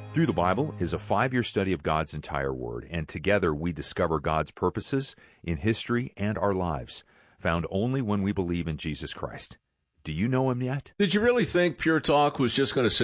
Through the Bible is a 5-year study of God's entire Word, and together we discover God's purposes in history and our lives, found only when we believe in Jesus Christ. Do you know Him yet? Did you really think Pure Talk was just going to